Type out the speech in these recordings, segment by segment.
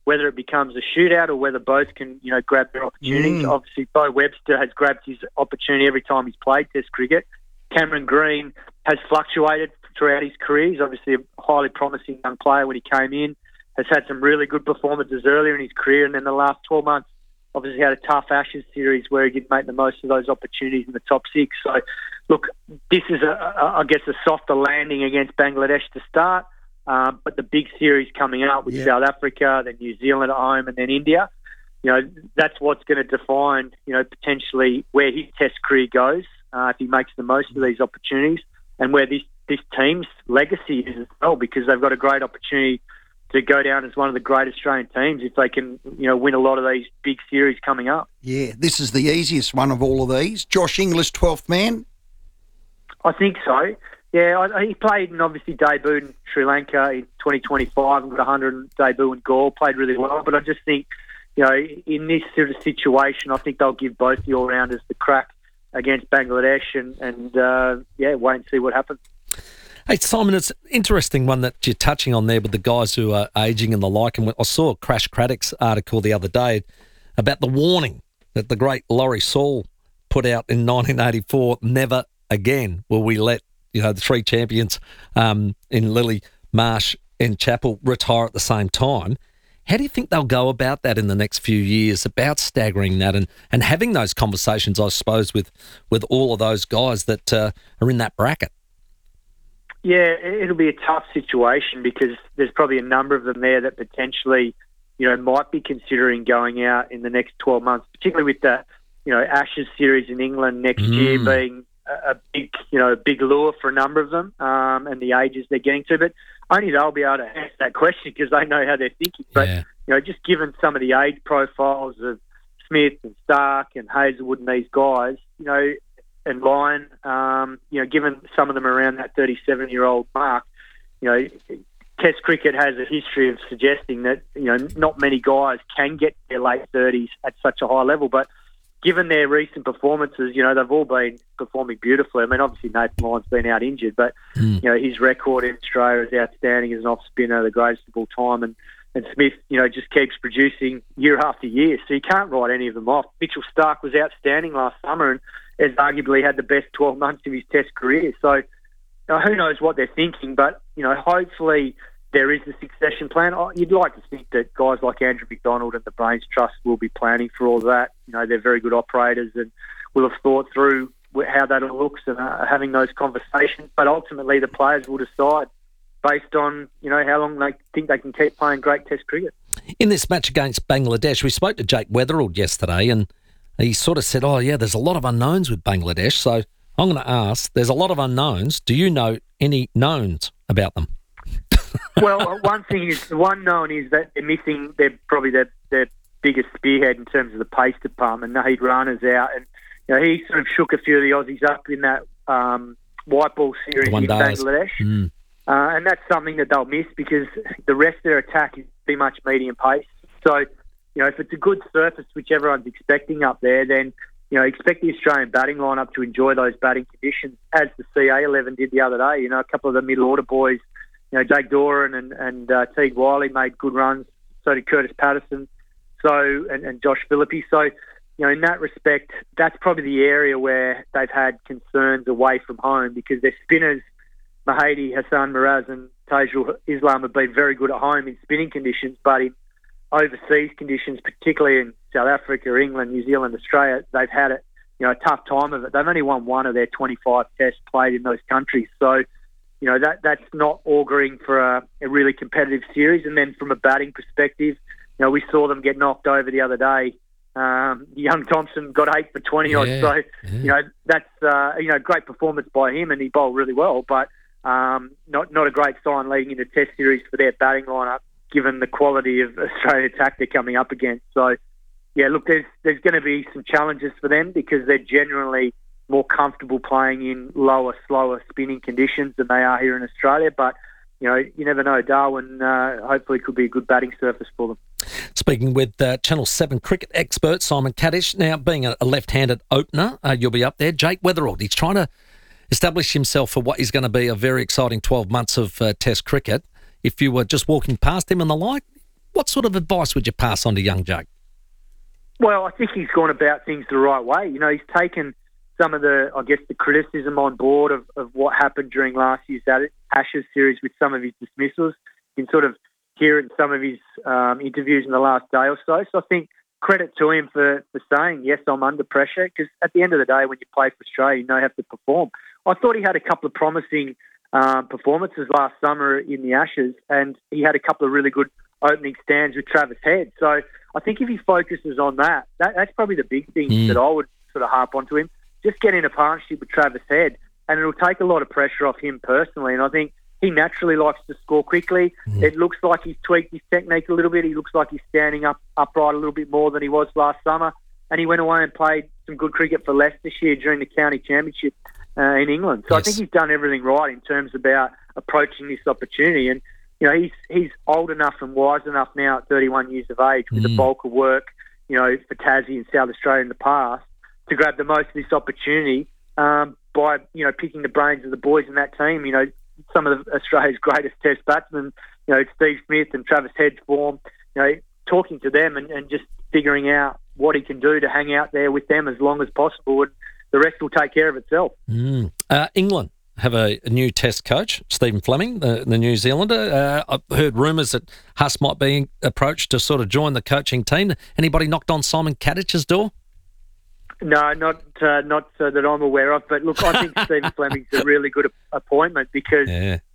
whether it becomes a shootout or whether both can, grab their opportunities. Obviously, Bo Webster has grabbed his opportunity every time he's played Test cricket. Cameron Green has fluctuated throughout his career. He's obviously a highly promising young player when he came in, has had some really good performances earlier in his career, and then the last 12 months obviously had a tough Ashes series where he did make the most of those opportunities in the top six. So, look, this is, I guess, a softer landing against Bangladesh to start, but the big series coming up with South Africa, then New Zealand at home, and then India, that's what's going to define, potentially where his Test career goes if he makes the most of these opportunities, and where this team's legacy is as well, because they've got a great opportunity to go down as one of the great Australian teams if they can, win a lot of these big series coming up. Yeah, this is the easiest one of all of these. Josh Inglis, 12th man? I think so. Yeah, he played and obviously debuted in Sri Lanka in 2025 and got 100 debut in Galle, played really well. But I just think, in this sort of situation, I think they'll give both the all-rounders the crack against Bangladesh and wait and see what happens. Hey, Simon, it's an interesting one that you're touching on there with the guys who are ageing and the like. And I saw Crash Craddock's article the other day about the warning that the great Laurie Saul put out in 1984, never again will we let, the three champions in Lily, Marsh and Chappell retire at the same time. How do you think they'll go about that in the next few years, about staggering that and having those conversations, I suppose, with all of those guys that are in that bracket? Yeah, it'll be a tough situation because there's probably a number of them there that potentially, might be considering going out in the next 12 months, particularly with the, Ashes series in England next year being a big lure for a number of them and the ages they're getting to. But only they'll be able to answer that question because they know how they're thinking. But, just given some of the age profiles of Smith and Stark and Hazelwood and these guys, and Lyon, given some of them around that 37-year-old mark, Test cricket has a history of suggesting that, not many guys can get to their late 30s at such a high level. But given their recent performances, they've all been performing beautifully. I mean, obviously Nathan Lyon's been out injured, but, his record in Australia is outstanding as an off-spinner, the greatest of all time. And Smith, just keeps producing year after year. So you can't write any of them off. Mitchell Stark was outstanding last summer and has arguably had the best 12 months of his Test career. So who knows what they're thinking, but, hopefully there is a succession plan. You'd like to think that guys like Andrew McDonald and the Brains Trust will be planning for all that. They're very good operators and will have thought through how that all looks and having those conversations. But ultimately the players will decide based on, how long they think they can keep playing great Test cricket. In this match against Bangladesh, we spoke to Jake Weatherald yesterday and he sort of said, there's a lot of unknowns with Bangladesh. So I'm going to ask, there's a lot of unknowns. Do you know any knowns about them? Well, one known is that they're missing, they're probably their biggest spearhead in terms of the pace department. Naheed Rana's out, and he sort of shook a few of the Aussies up in that white ball series in Bangladesh. And that's something that they'll miss because the rest of their attack is pretty much medium pace. So, if it's a good surface, which everyone's expecting up there, then, expect the Australian batting lineup to enjoy those batting conditions, as the CA11 did the other day. A couple of the middle order boys, Jake Doran and Teague Wiley made good runs. So did Curtis Patterson, and Josh Phillippe. So, in that respect, that's probably the area where they've had concerns away from home because their spinners, Mahedi, Hassan Miraz and Tajul Islam, have been very good at home in spinning conditions, but in overseas conditions, particularly in South Africa, England, New Zealand, Australia, they've had it, a tough time of it. They've only won one of their 25 tests played in those countries. So, that's not auguring for a really competitive series. And then from a batting perspective, we saw them get knocked over the other day. Young Thompson got 8 for 20 odd. So, that's, great performance by him and he bowled really well, but not a great sign leading into Test series for their batting lineup, given the quality of Australian attack they're coming up against. So, look, there's going to be some challenges for them because they're generally more comfortable playing in lower, slower spinning conditions than they are here in Australia. But, you never know. Darwin hopefully could be a good batting surface for them. Speaking with Channel 7 cricket expert Simon Kaddish. Now, being a left-handed opener, you'll be up there. Jake Weatherald, he's trying to establish himself for what is going to be a very exciting 12 months of Test cricket. If you were just walking past him and the like, What sort of advice would you pass on to young Jake? Well, I think he's gone about things the right way. You know, he's taken some of the criticism on board of what happened during last year's Ashes series with some of his dismissals. You can sort of hear it in some of his interviews in the last day or so. So I think credit to him for saying, yes, I'm under pressure, because at the end of the day, when you play for Australia, you have to perform. I thought he had a couple of promising performances last summer in the Ashes, and he had a couple of really good opening stands with Travis Head. So I think if he focuses on that's probably the big thing that I would sort of harp onto him. Just get in a partnership with Travis Head, and it'll take a lot of pressure off him personally. And I think he naturally likes to score quickly. It looks like he's tweaked his technique a little bit. He looks like he's standing upright a little bit more than he was last summer. And he went away and played some good cricket for Leicester this year during the county championship in England. So yes. I think he's done everything right in terms about approaching this opportunity. And you know, he's old enough and wise enough now at 31 years of age with the bulk of work, you know, for Tassie and South Australia in the past, to grab the most of this opportunity by, you know, picking the brains of the boys in that team. You know, some of Australia's greatest Test batsmen, you know, Steve Smith and Travis Head's form, you know, talking to them and just figuring out what he can do to hang out there with them as long as possible, and the rest will take care of itself. England have a new Test coach, Stephen Fleming, the New Zealander. I've heard rumours that Huss might be approached to sort of join the coaching team. Anybody knocked on Simon Katich's door? No, not that I'm aware of. But look, I think Stephen Fleming's a really good appointment because,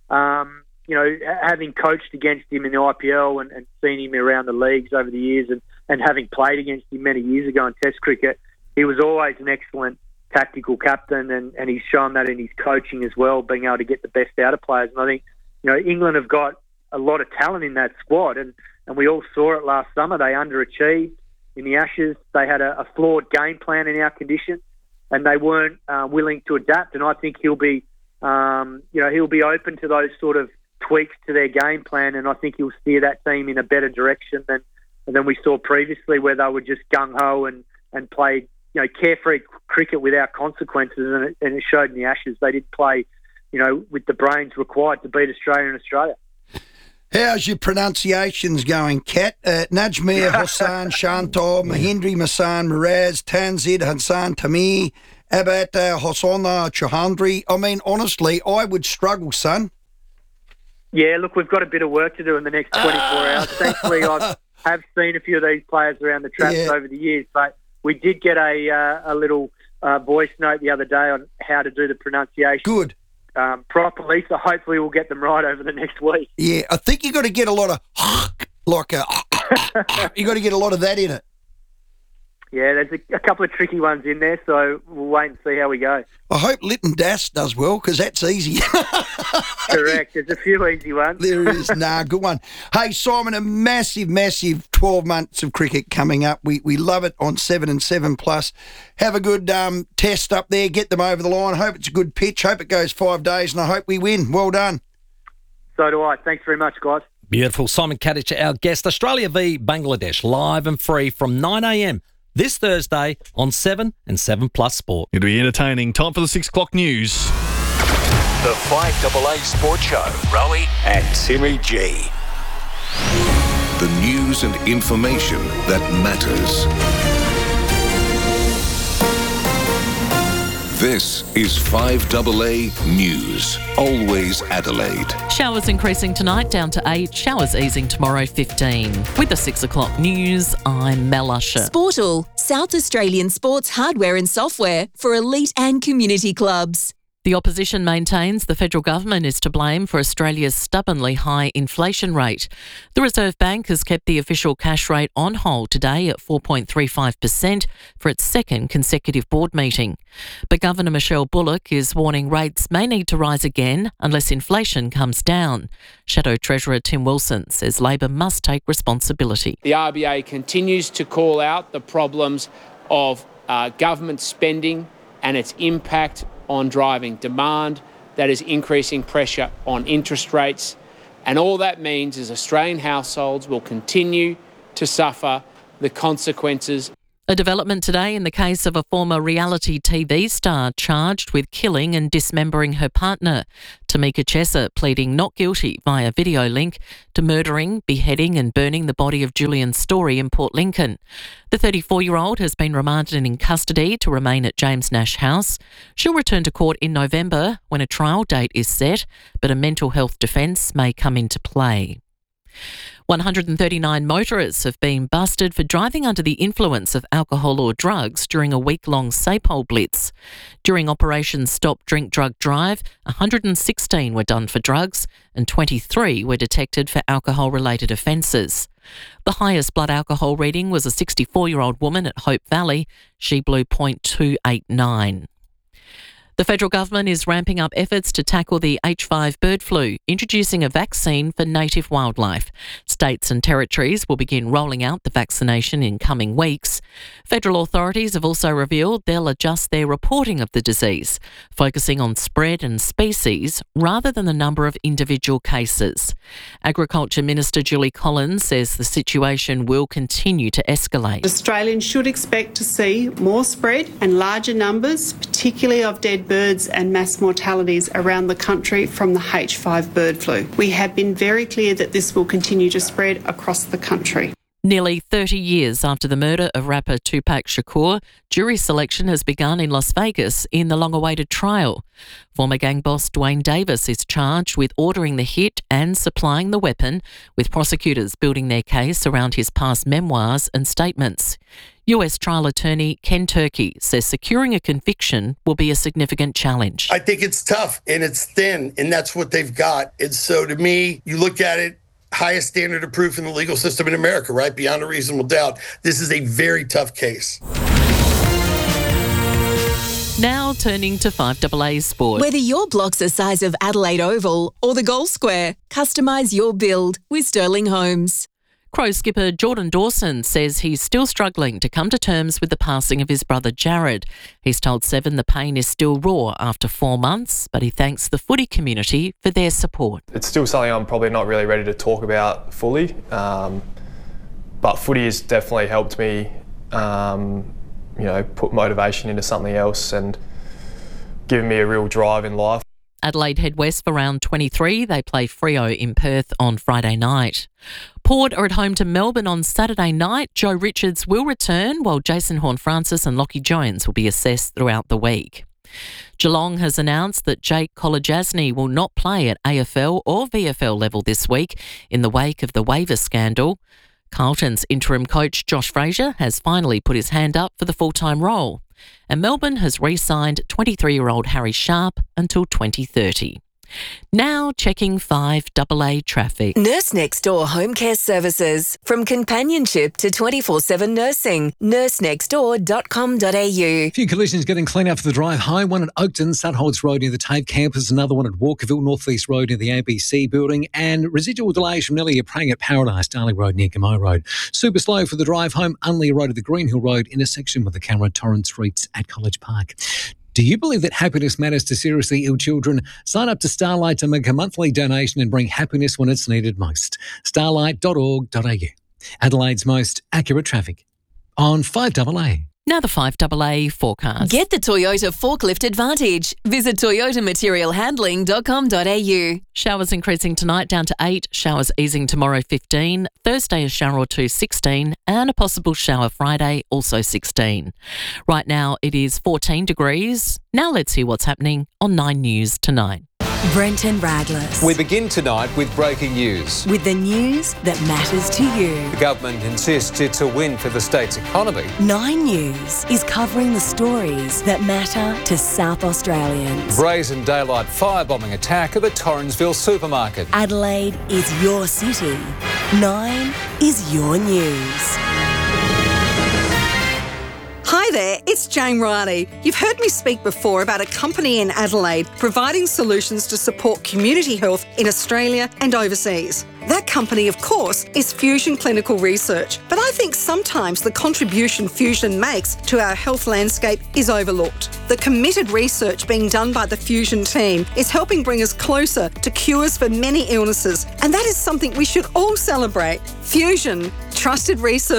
you know, having coached against him in the IPL and seen him around the leagues over the years and having played against him many years ago in Test cricket, he was always an excellent tactical captain, and he's shown that in his coaching as well, being able to get the best out of players. And I think, you know, England have got a lot of talent in that squad, and we all saw it last summer. They underachieved in the Ashes. They had a flawed game plan in our conditions, and they weren't willing to adapt. And I think he'll be open to those sort of tweaks to their game plan, and I think he'll steer that team in a better direction than we saw previously, where they were just gung-ho and played, you know, carefree cricket without consequences, and it showed in the Ashes. They didn't play, you know, with the brains required to beat Australia and Australia. How's your pronunciations going, Kat? Najmir Hossain Shanto, Mahindra Masan Miraz, Tanzid Hassan Tamir, Abhat Hossana Chauhandri. I mean, honestly, I would struggle, son. Yeah, look, we've got a bit of work to do in the next 24 hours. Thankfully, I have seen a few of these players around the traps over the years, but we did get a little voice note the other day on how to do the pronunciation. Good. Properly, so hopefully we'll get them right over the next week. Yeah, I think you got to get a lot of you got to get a lot of that in it. Yeah, there's a couple of tricky ones in there, so we'll wait and see how we go. I hope Lytton Das does well, because that's easy. Correct. There's a few easy ones. There is. Good one. Hey, Simon, a massive 12 months of cricket coming up. We love it on 7 and 7+. Have a good test up there. Get them over the line. Hope it's a good pitch. Hope it goes 5 days, and I hope we win. Well done. So do I. Thanks very much, guys. Beautiful. Simon Katich, our guest. Australia v Bangladesh, live and free from 9 a.m. this Thursday on 7 and 7+ Sport. It'll be entertaining. Time for the 6 o'clock news. The 5AA Sports Show. Rowie and Timmy G. The news and information that matters. This is 5AA News. Always Adelaide. Showers increasing tonight down to 8. Showers easing tomorrow 15. With the 6 o'clock news, I'm Mel Usher. Sportal, South Australian sports hardware and software for elite and community clubs. The opposition maintains the federal government is to blame for Australia's stubbornly high inflation rate. The Reserve Bank has kept the official cash rate on hold today at 4.35% for its second consecutive board meeting. But Governor Michelle Bullock is warning rates may need to rise again unless inflation comes down. Shadow Treasurer Tim Wilson says Labor must take responsibility. The RBA continues to call out the problems of government spending and its impact on driving demand, that is increasing pressure on interest rates. And all that means is Australian households will continue to suffer the consequences. A development today in the case of a former reality TV star charged with killing and dismembering her partner. Tamika Chesser pleading not guilty via video link to murdering, beheading and burning the body of Julian Story in Port Lincoln. The 34-year-old has been remanded in custody to remain at James Nash House. She'll return to court in November when a trial date is set, but a mental health defence may come into play. 139 motorists have been busted for driving under the influence of alcohol or drugs during a week-long SAPOL blitz. During Operation Stop Drink Drug Drive, 116 were done for drugs and 23 were detected for alcohol-related offences. The highest blood alcohol reading was a 64-year-old woman at Hope Valley. She blew .289. The federal government is ramping up efforts to tackle the H5 bird flu, introducing a vaccine for native wildlife. States and territories will begin rolling out the vaccination in coming weeks. Federal authorities have also revealed they'll adjust their reporting of the disease, focusing on spread and species rather than the number of individual cases. Agriculture Minister Julie Collins says the situation will continue to escalate. Australians should expect to see more spread and larger numbers, particularly of dead birds and mass mortalities around the country from the H5 bird flu. We have been very clear that this will continue to spread across the country. Nearly 30 years after the murder of rapper Tupac Shakur, jury selection has begun in Las Vegas in the long-awaited trial. Former gang boss Dwayne Davis is charged with ordering the hit and supplying the weapon, with prosecutors building their case around his past memoirs and statements. US trial attorney Ken Turkey says securing a conviction will be a significant challenge. I think it's tough and it's thin, and that's what they've got. And so to me, you look at it, highest standard of proof in the legal system in America, right? Beyond a reasonable doubt. This is a very tough case. Now turning to 5AA Sport. Whether your block's the size of Adelaide Oval or the Gold Square, customise your build with Sterling Homes. Crow skipper Jordan Dawson says he's still struggling to come to terms with the passing of his brother Jared. He's told Seven the pain is still raw after 4 months, but he thanks the footy community for their support. It's still something I'm probably not really ready to talk about fully, but footy has definitely helped me, put motivation into something else and given me a real drive in life. Adelaide head west for round 23. They play Freo in Perth on Friday night. Port are at home to Melbourne on Saturday night. Joe Richards will return, while Jason Horne-Francis and Lockie Jones will be assessed throughout the week. Geelong has announced that Jake Kolodjasny will not play at AFL or VFL level this week in the wake of the waiver scandal. Carlton's interim coach Josh Fraser has finally put his hand up for the full-time role. And Melbourne has re-signed 23-year-old Harry Sharp until 2030. Now checking 5AA traffic. Nurse Next Door Home Care Services. From companionship to 24/7 nursing. nursenextdoor.com.au. A few collisions getting clean up for the drive home. One at Oakton, Sutholtz Road near the TAFE campus. Another one at Walkerville, Northeast Road near the ABC building. And residual delays from Nellie Praying at Paradise, Darling Road near Gamow Road. Super slow for the drive home. Unley Road at the Greenhill Road intersection with the camera. Torrens Streets at College Park. Do you believe that happiness matters to seriously ill children? Sign up to Starlight to make a monthly donation and bring happiness when it's needed most. Starlight.org.au. Adelaide's most accurate traffic on 5AA. Now the 5AA forecast. Get the Toyota Forklift Advantage. Visit toyotamaterialhandling.com.au. Showers increasing tonight down to 8, showers easing tomorrow 15, Thursday a shower or two 16, and a possible shower Friday also 16. Right now it is 14 degrees. Now let's hear what's happening on 9 News tonight. Brenton Radless. We begin tonight with breaking news. With the news that matters to you. The government insists it's a win for the state's economy. 9 News is covering the stories that matter to South Australians. Brazen daylight firebombing attack at the Torrensville supermarket. Adelaide is your city. 9 is your news. Hi there, it's Jane Riley. You've heard me speak before about a company in Adelaide providing solutions to support community health in Australia and overseas. That company, of course, is Fusion Clinical Research, but I think sometimes the contribution Fusion makes to our health landscape is overlooked. The committed research being done by the Fusion team is helping bring us closer to cures for many illnesses, and that is something we should all celebrate. Fusion, trusted research,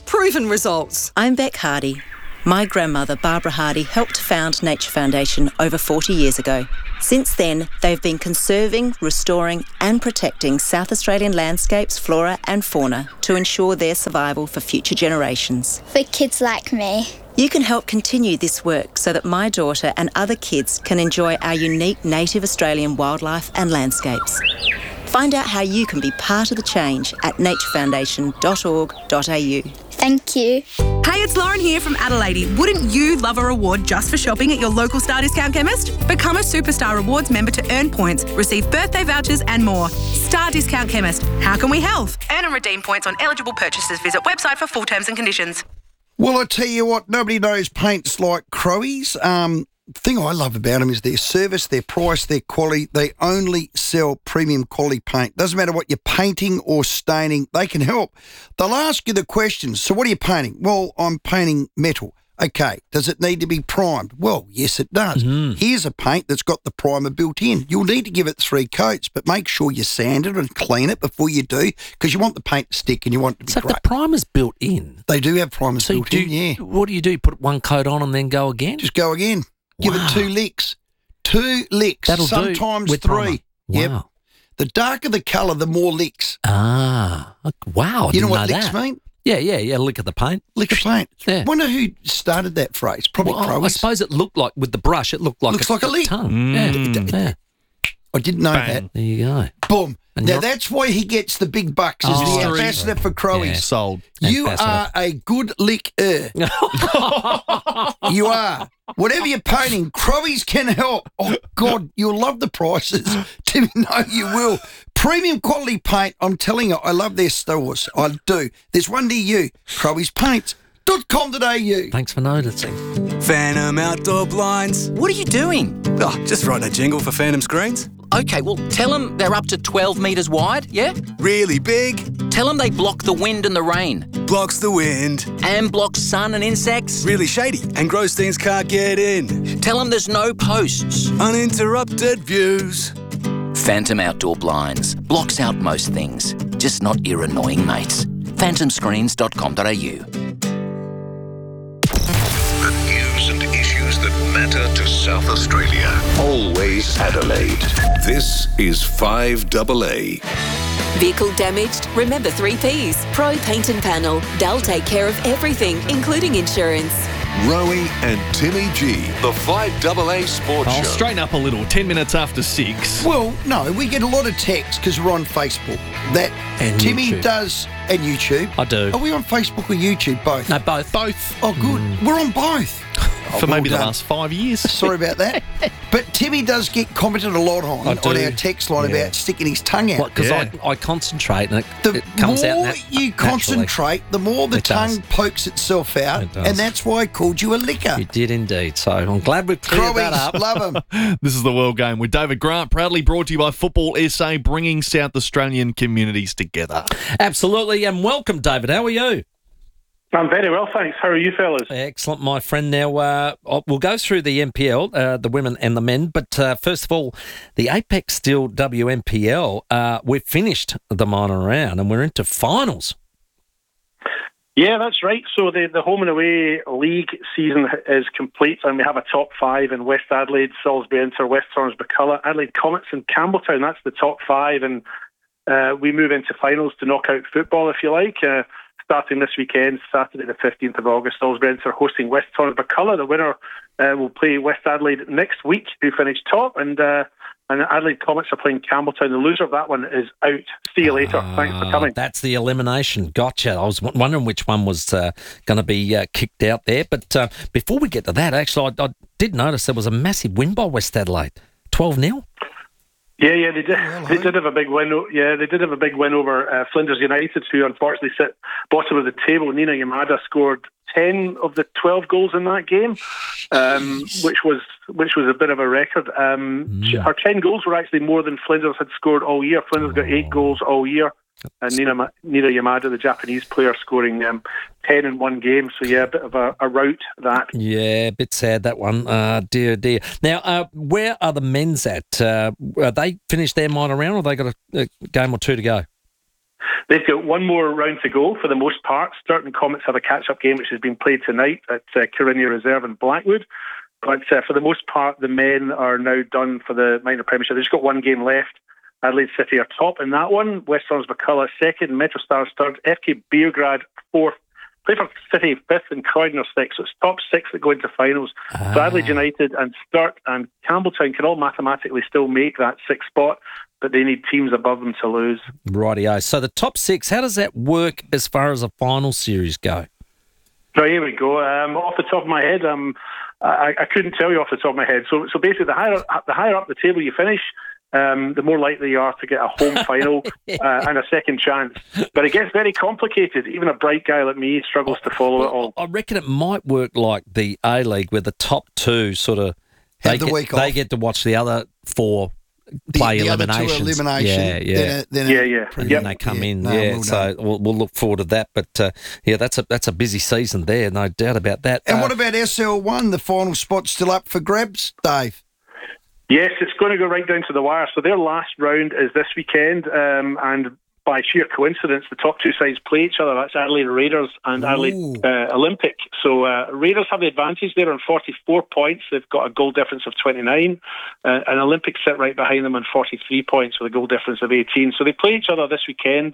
proven results. I'm Beck Hardy. My grandmother, Barbara Hardy, helped found Nature Foundation over 40 years ago. Since then, they've been conserving, restoring and protecting South Australian landscapes, flora and fauna to ensure their survival for future generations. For kids like me. You can help continue this work so that my daughter and other kids can enjoy our unique native Australian wildlife and landscapes. Find out how you can be part of the change at naturefoundation.org.au. Thank you. Hey, it's Lauren here from Adelaide. Wouldn't you love a reward just for shopping at your local Star Discount chemist? Become a Superstar Rewards member to earn points, receive birthday vouchers and more. Star Discount Chemist. How can we help? Earn and redeem points on eligible purchases. Visit website for full terms and conditions. Well, I tell you what, nobody knows paints like Crowe's. Thing I love about them is their service, their price, their quality. They only sell premium quality paint. Doesn't matter what you're painting or staining, they can help. They'll ask you the questions. So what are you painting? Well, I'm painting metal. Okay, does it need to be primed? Well, yes, it does. Here's a paint that's got the primer built in. You'll need to give it 3 coats, but make sure you sand it and clean it before you do, because you want the paint to stick and you want it to be great. The primer's built in? They do have primers built in, yeah. What do? You put 1 coat on and then go again? Just go again. Give it 2 licks. 2 licks. That'll sometimes do with 3. primer. Yep. Wow. The darker the colour, the more licks. Ah, wow. You know what licks mean? Yeah. Lick of the paint. Lick of paint. Yeah. Wonder who started that phrase. Probably Crowe's. I suppose it looked like, with the brush, it looked like Looks like a lick. tongue. Yeah. I didn't know Bang. that. There you go. Boom. And Now, you're- that's why he gets the big bucks as the ambassador for Crowe's. Yeah. Sold. You Ambassador. are a good licker. You are. Whatever you're painting, Crowe's can help. Oh, God, you'll love the prices. Timmy, no, you will. Premium quality paint, I'm telling you, I love their stores. I do. There's one near you, crowespaints.com.au. Thanks for noticing. Phantom Outdoor Blinds. What are you doing? Oh, just writing a jingle for Phantom Screens. Okay, well, tell them they're up to 12 metres wide, yeah? Really big. Tell them they block the wind and the rain. Blocks the wind. And block sun and insects. Really shady, and Grossteins can't get in. Tell them there's no posts. Uninterrupted views. Phantom Outdoor Blinds. Blocks out most things, just not your annoying mates. phantomscreens.com.au. The news and issues that matter to South Australia. Always Adelaide. This is 5AA. Vehicle damaged? Remember 3 Ps. Pro Paint and Panel. They'll take care of everything, including insurance. Rowie and Timmy G. The 5AA Sports I'll Show. straighten up a little. 10 minutes after 6. Well, no, we get a lot of texts because we're on Facebook. That And Timmy YouTube. does, and YouTube. I do. Are we on Facebook or YouTube? Both? No, both. Both. Oh, good. We're on both. For maybe the done. last 5 years. Sorry about that. But Timmy does get commented a lot on I do. our text line about sticking his tongue out. Because Yeah. I concentrate and The it comes out more nat- you naturally. concentrate, the more the It does. tongue pokes itself out, It does. and that's why I called you a licker. You did indeed. So I'm glad we've cleared that Crowe's, up. love him. This is the World Game with David Grant, proudly brought to you by Football SA, bringing South Australian communities together. Absolutely. And welcome, David. How are you? I'm very well, thanks. How are you fellas? Excellent, my friend. Now, we'll go through the NPL, the women and the men. But first of all, the Apex Steel WNPL, we've finished the minor round and we're into finals. Yeah, that's right. So the home and away league season is complete, and we have a top 5 in West Adelaide, Salisbury Inter, West Torrens, Baculla, Adelaide Comets and Campbelltown. That's the top 5, and we move into finals to knockout football, if you like. Starting this weekend, Saturday the 15th of August, Salisbury Inter hosting West Torrens, Baculla. The winner will play West Adelaide next week, who finished top, and Adelaide Comets are playing Campbelltown. The loser of that one is out. See you later. Thanks for coming. That's the elimination. Gotcha. I was wondering which one was going to be kicked out there. But before we get to that, actually, I did notice there was a massive win by West Adelaide, 12-0. Yeah, they did. They did have a big win. Yeah, they did have a big win over Flinders United, who unfortunately sit bottom of the table. Nina Yamada scored 10 of the 12 goals in that game, which was a bit of a record. Her 10 goals were actually more than Flinders had scored all year. Flinders got 8 goals all year. And Nina Yamada, the Japanese player, scoring 10 in one game. So, yeah, a bit of a rout, that. Yeah, a bit sad, that one. Dear. Now, where are the men's at? Are they finished their minor round or have they got a game or two to go? They've got one more round to go for the most part. Sturton Comets have a catch-up game which has been played tonight at Kirinia Reserve in Blackwood. But for the most part, the men are now done for the minor premiership. They've just got one game left. Adelaide City are top in that one. West Torrens McCullough second, Metro Stars third, FK Beograd fourth. Clifford City fifth and Croydon are sixth. So it's top six that go into finals. So Adelaide United and Sturt and Campbelltown can all mathematically still make that sixth spot, but they need teams above them to lose. Rightio. So the top six, how does that work as far as a final series go? Right, here we go. Off the top of my head, I couldn't tell you off the top of my head. So basically, the higher up the table you finish, the more likely you are to get a home final and a second chance. But it gets very complicated. Even a bright guy like me struggles to follow it all. I reckon it might work like the A-League, where the top two sort of they get to watch the other four play eliminations. Other two elimination. Then they come in. So we'll look forward to that. But that's a busy season there, no doubt about that. And what about SL1? The final spot's still up for grabs, Dave? Yes, it's going to go right down to the wire. So their last round is this weekend, and by sheer coincidence, the top two sides play each other. That's Adelaide Raiders and Adelaide Olympic. So Raiders have the advantage. They're on 44 points. They've got a goal difference of 29. And Olympic sit right behind them on 43 points with a goal difference of 18. So they play each other this weekend,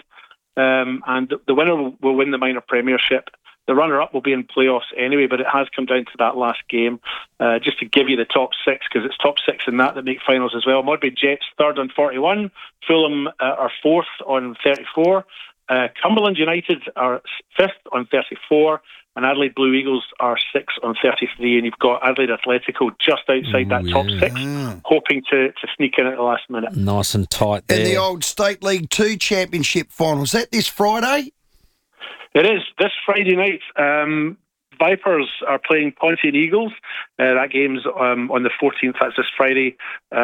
and the winner will win the minor premiership. The runner-up will be in playoffs anyway, but it has come down to that last game. Just to give you the top six, because it's top six in that make finals as well. Modbury Jets third on 41. Fulham are fourth on 34. Cumberland United are fifth on 34. And Adelaide Blue Eagles are sixth on 33. And you've got Adelaide Atletico just outside that top six, hoping to sneak in at the last minute. Nice and tight there. And the old State League 2 Championship final, is that this Friday? It is this Friday night. Vipers are playing Pontian Eagles. That game's on the 14th. That's this Friday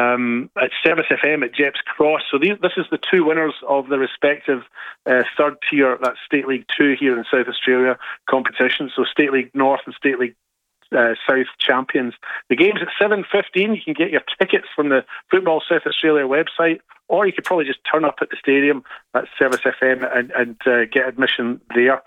at Service FM at Jeps Cross. So this is the two winners of the respective third tier, that's State League 2 here in South Australia competition. So State League North and State League South champions. The game's at 7:15. You can get your tickets from the Football South Australia website, or you could probably just turn up at the stadium at Service FM and get admission there.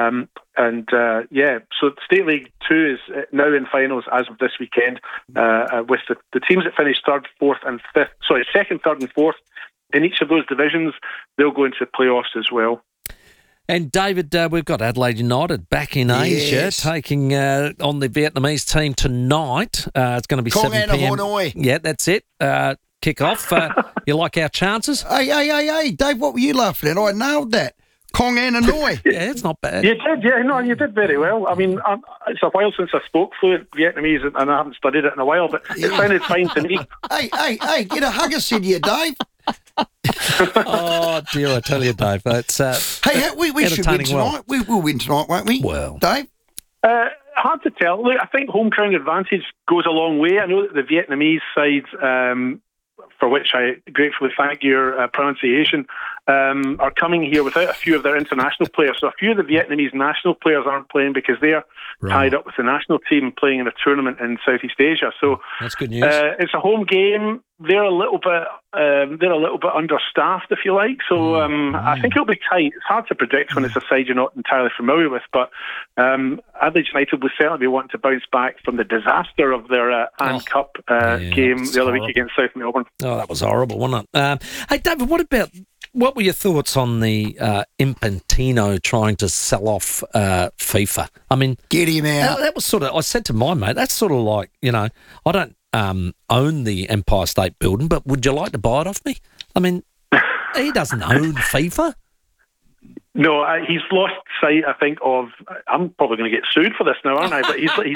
So State League 2 is now in finals as of this weekend, with the teams that finished third, fourth and fifth. Sorry, second, third and fourth in each of those divisions. They'll go into playoffs as well. And David, we've got Adelaide United back in Asia, taking on the Vietnamese team tonight. It's going to be 7 p.m. Hanoi. Yeah, that's it. Kick off. You like our chances? Hey, Dave, what were you laughing at? I nailed that. Kong and Hanoi. Yeah, it's not bad. You did, you did very well. I mean, it's a while since I spoke fluent Vietnamese, and I haven't studied it in a while, but it sounded fine to me. Hey, get a hug us in you, Dave. Oh, dear, I tell you, Dave. It's, we should win tonight. We will win tonight, won't we? Well. Dave? Hard to tell. Look, I think home ground advantage goes a long way. I know that the Vietnamese side, for which I gratefully thank your pronunciation, are coming here without a few of their international players. So a few of the Vietnamese national players aren't playing because they're tied up with the national team playing in a tournament in Southeast Asia. So that's good news. It's a home game. They're a little bit understaffed, if you like. So I think it'll be tight. It's hard to predict when it's a side you're not entirely familiar with. But Adelaide United will certainly be wanting to bounce back from the disaster of their Ann Cup game the other week against South Melbourne. Oh, that was horrible, wasn't it? Hey, David, what were your thoughts on the Infantino trying to sell off FIFA? I mean, get him out. That was sort of. I said to my mate, that's sort of like, I don't own the Empire State Building, but would you like to buy it off me? I mean, he doesn't own FIFA. No, he's lost sight, I think, of. I'm probably going to get sued for this now, aren't I? But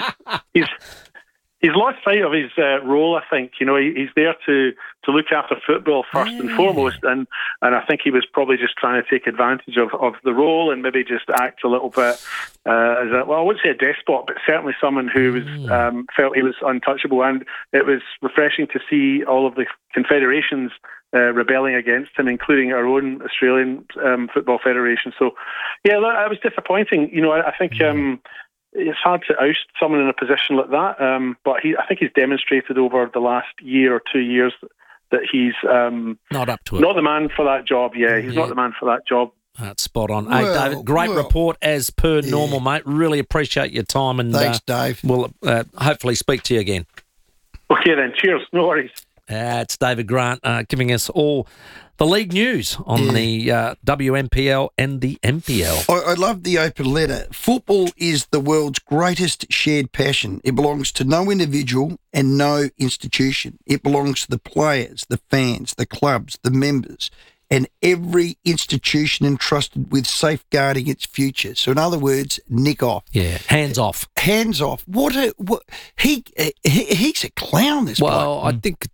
he's lost sight of his role, I think. He's there to look after football first and foremost, and I think he was probably just trying to take advantage of the role and maybe just act a little bit as I wouldn't say a despot, but certainly someone who was felt he was untouchable. And it was refreshing to see all of the confederations rebelling against him, including our own Australian Football Federation. So, yeah, it was disappointing. I think it's hard to oust someone in a position like that, but I think he's demonstrated over the last year or 2 years that he's not up to it. Not the man for that job. Yeah, he's not the man for that job. That's spot on. Hey, Well, David, great well. report as per normal, mate. Really appreciate your time. And Thanks, Dave. We'll hopefully speak to you again. Okay then, cheers. No worries. It's David Grant giving us all the league news on the WNPL and the NPL. I love the open letter. Football is the world's greatest shared passion. It belongs to no individual and no institution. It belongs to the players, the fans, the clubs, the members, and every institution entrusted with safeguarding its future. So, in other words, nick off. Yeah, hands off. Hands off. He's a clown, this Well, bloke. I think,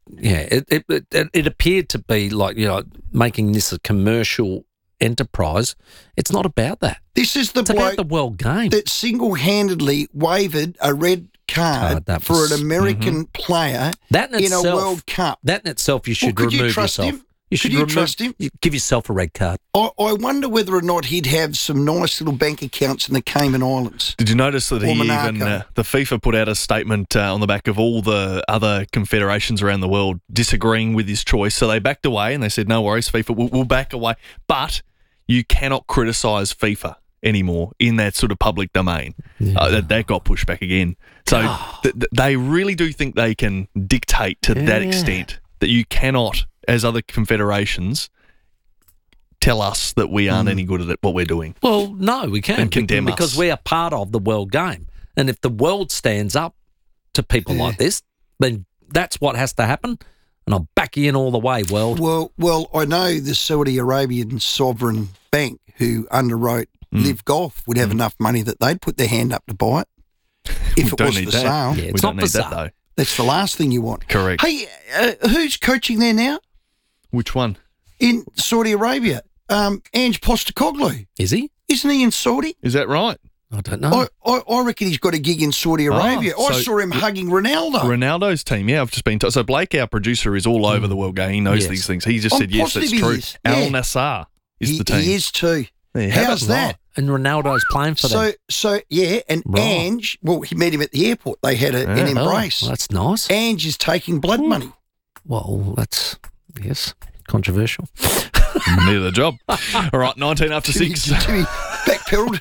it appeared to be like, making this a commercial enterprise. It's not about that. This is the It's bloke about the world game. that single-handedly waived a red card that for was- an American player That in in itself, a World Cup. That in itself, you should could you remove trust yourself. him? You should Could you remove, trust him? Give yourself a red card. I wonder whether or not he'd have some nice little bank accounts in the Cayman Islands. Did you notice that Or he Monaco. even the FIFA put out a statement on the back of all the other confederations around the world disagreeing with his choice? So they backed away and they said, "No worries, FIFA, we'll back away, but you cannot criticise FIFA anymore in that sort of public domain." That got pushed back again. So they really do think they can dictate to that extent that you cannot, as other confederations, tell us that we aren't any good at what we're doing. Well, no, we can't. And condemn because us. we are part of the world game. And if the world stands up to people like this, then that's what has to happen. And I'll back you in all the way, world. Well, I know the Saudi Arabian sovereign bank who underwrote Live Golf would have enough money that they'd put their hand up to buy it if it don't was need for that. sale. Yeah, We it's don't not need for that, sale. though. That's the last thing you want. Correct. Hey, who's coaching there now Which one? in Saudi Arabia? Ange Postecoglou. Is he? Isn't he in Saudi? Is that right? I don't know. I reckon he's got a gig in Saudi Arabia. I so- saw him hugging Ronaldo. Ronaldo's team, yeah, I've just been told. So Blake, our producer, is all over the world game. He knows Yes. these things. He just I'm said, yes, that's positive he true. is. Al Yeah. Nassr is the team. He is too. There you have How's it. that? And Ronaldo's playing for them. So yeah, and Right. Ange, well, he met him at the airport. They had an embrace. Oh, that's nice. Ange is taking blood money. Well, that's, yes, controversial. Near the job. All right, 19 after 6. Jimmy backpedaled.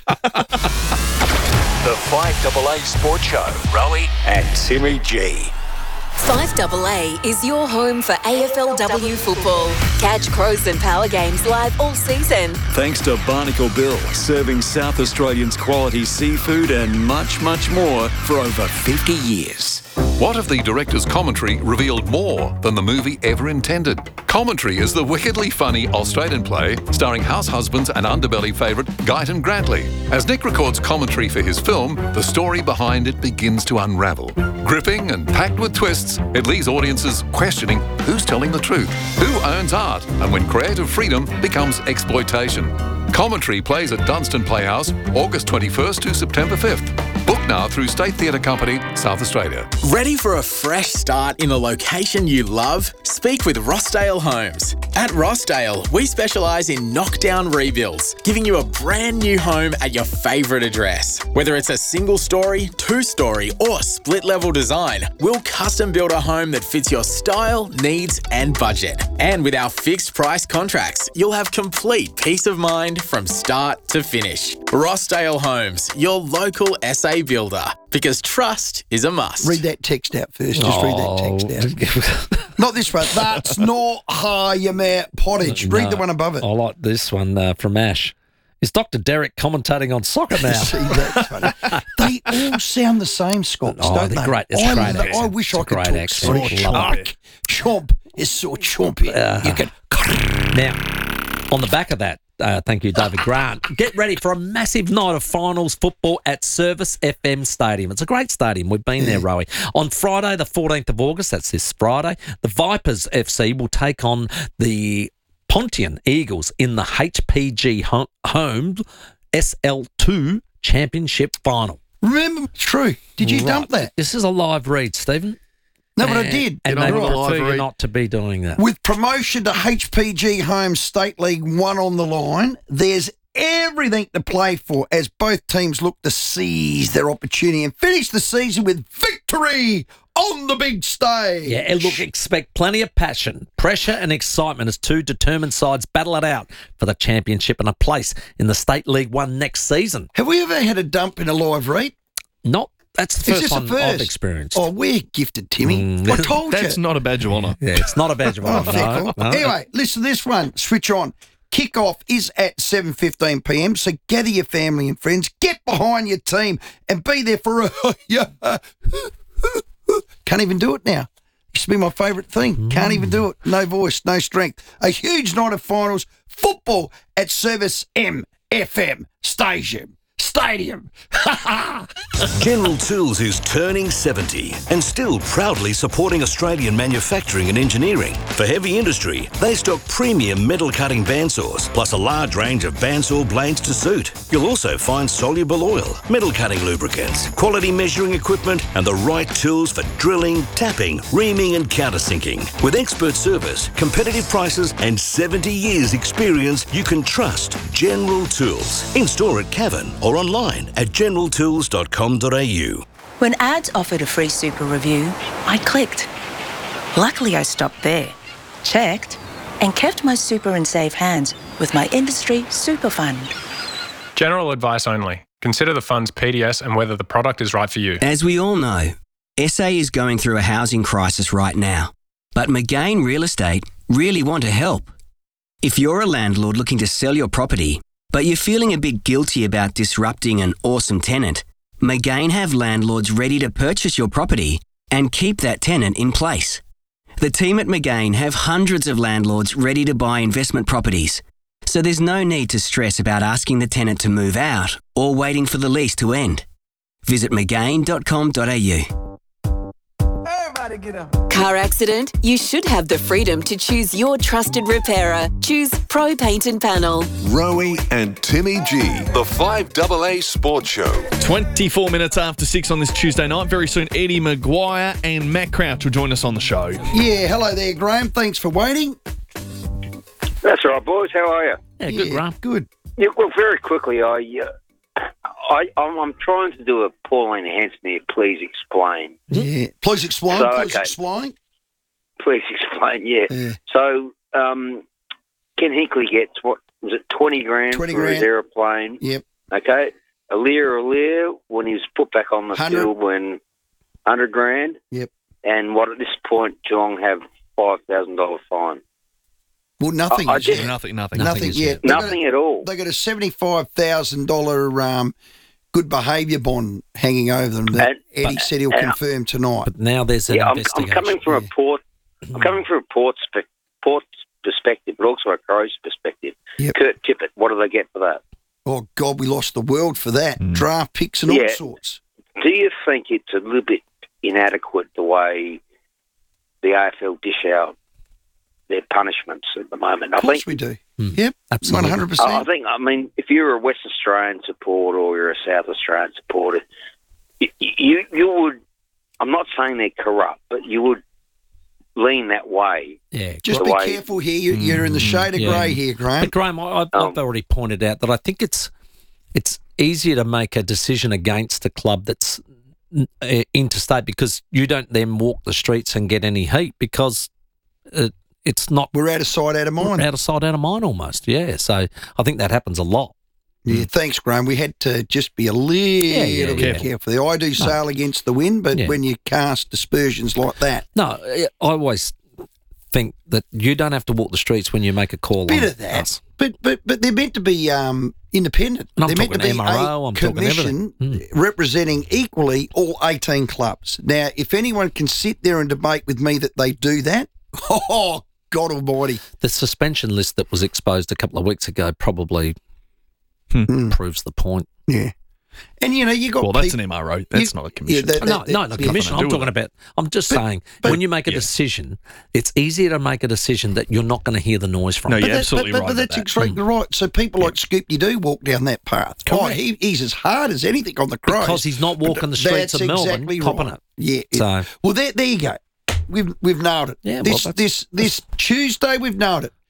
The 5AA Sports Show. Rowie and Timmy G. 5AA is your home for AFLW football. Catch Crows and Power Games live all season. Thanks to Barnacle Bill, serving South Australians quality seafood and much, much more for over 50 years. What if the director's commentary revealed more than the movie ever intended? Commentary is the wickedly funny Australian play starring house husbands and underbelly favourite Guyton Grantley. As Nick records commentary for his film, the story behind it begins to unravel. Gripping and packed with twists, it leaves audiences questioning who's telling the truth, who owns art, and when creative freedom becomes exploitation. Commentary plays at Dunstan Playhouse, August 21st to September 5th. Book now through State Theatre Company, South Australia. Ready for a fresh start in a location you love? Speak with Rossdale Homes. At Rossdale, we specialise in knockdown rebuilds, giving you a brand new home at your favourite address. Whether it's a single story, two-story or split-level design, we'll custom build a home that fits your style, needs and budget. And with our fixed price contracts, you'll have complete peace of mind from start to finish. Rossdale Homes, your local SA builder, because trust is a must. Read that text out first. Just read that text out. Not this one. That's not Hayamare Pottage. Read the one above it. I like this one from Ash. Is Dr. Derek commentating on soccer now? See, that's funny. They all sound the same, Scott. Oh, don't they're they? great. It's great accent. I wish It's I a could great talk accent. Scottish. Love it. Chomp is so chompy. You can. Now, on the back of that, thank you, David Grant. Get ready for a massive night of finals football at Service FM Stadium. It's a great stadium. We've been there, Rowie. On Friday, the 14th of August, that's this Friday, the Vipers FC will take on the Pontian Eagles in the HPG Home SL2 Championship Final. Remember, it's true. Did you dump that? This is a live read, Stephen. No, but I did. And Did I they not? prefer you not to be doing that. With promotion to HPG Home State League 1 on the line, there's everything to play for as both teams look to seize their opportunity and finish the season with victory on the big stage. Yeah, and look, expect plenty of passion, pressure and excitement as two determined sides battle it out for the championship and a place in the State League One next season. Have we ever had a dump in a live read? Not. That's the first one first? I've experienced. Oh, we're gifted, Timmy. I told you. That's not a badge of honour. Yeah, it's not a badge of honour. No. Anyway, listen to this one. Switch on. Kick-off is at 7:15 p.m, so gather your family and friends, get behind your team and be there for a... Can't even do it now. Used to be my favourite thing. Can't even do it. No voice, no strength. A huge night of finals. Football at Service MFM Stadium. General Tools is turning 70 and still proudly supporting Australian manufacturing and engineering. For heavy industry, they stock premium metal cutting bandsaws, plus a large range of bandsaw blades to suit. You'll also find soluble oil, metal cutting lubricants, quality measuring equipment, and the right tools for drilling, tapping, reaming, and countersinking. With expert service, competitive prices, and 70 years experience, you can trust General Tools. In store at Cavan or online at generaltools.com.au. When ads offered a free super review, I clicked. Luckily, I stopped there, checked, and kept my super in safe hands with my industry super fund. General advice only. Consider the fund's PDS and whether the product is right for you. As we all know, SA is going through a housing crisis right now, but McGain Real Estate really want to help. If you're a landlord looking to sell your property, but you're feeling a bit guilty about disrupting an awesome tenant, McGain have landlords ready to purchase your property and keep that tenant in place. The team at McGain have hundreds of landlords ready to buy investment properties, so there's no need to stress about asking the tenant to move out or waiting for the lease to end. Visit mcgain.com.au. Car accident? You should have the freedom to choose your trusted repairer. Choose Pro Paint and Panel. Rowie and Timmy G, the 5AA Sports Show. 24 minutes after 6 on this Tuesday night. Very soon, Eddie Maguire and Matt Crouch will join us on the show. Yeah, hello there, Graham. Thanks for waiting. That's all right, boys. How are you? Yeah, good, Graham. Good. Yeah, well, very quickly, I'm trying to do a Pauline Hanson here. Please explain. Yeah. Please explain. So, please okay. explain. Please explain. Yeah. So, Ken Hinkley gets what was it? 20 grand for his aeroplane. Yep. Okay. Aliir, when he was put back on the 100. field, when 100 grand. Yep. And what at this point Geelong have $5,000 fine. Well, nothing. I is just- yet. Nothing yet. Nothing at all. They got a $75,000 good behaviour bond hanging over them that Eddie said he'll confirm tonight. But now there's an I'm investigation. coming from a port. I'm coming from a port's perspective, but also a Crows perspective. Yep. Kurt Tippett, what do they get for that? Oh, God, we lost the world for that. Draft picks and all Yeah. sorts. Do you think it's a little bit inadequate the way the AFL dish out their punishments at the moment? Of course we do. Yep, absolutely. 100%. I mean, if you're a West Australian supporter or you're a South Australian supporter, you would, I'm not saying they're corrupt, but you would lean that way. Yeah, Just be careful here. You're in the shade of grey here, Graham. But Graham, I've already pointed out that I think it's easier to make a decision against a club that's interstate because you don't then walk the streets and get any heat because it's not. We're out of sight, out of mind. Out of sight, out of mind almost, yeah. So I think that happens a lot. Yeah, thanks, Graham. We had to just be a little bit careful there. I do sail against the wind, but when you cast dispersions like that. No, I always think that you don't have to walk the streets when you make a call Bit on of that. us. But they're meant to be independent. And I'm they're meant to talking be MRO, a I'm talking commission everything. representing equally all 18 clubs. Now, if anyone can sit there and debate with me that they do that, oh, God almighty. The suspension list that was exposed a couple of weeks ago probably proves the point. Yeah. And, you know, you got that's an MRO. That's not a commission. No, not commission. I'm talking about. I'm just saying when you make a decision, it's easier to make a decision that you're not going to hear the noise from. No, But you're absolutely right. But that's exactly right. So people like Scoopy-Doo walk down that path. Oh, he's as hard as anything on the Crows. Because he's not walking the streets of Melbourne, copping it. Yeah. So well, there you go. We've nailed it. Yeah. This Tuesday we've nailed it.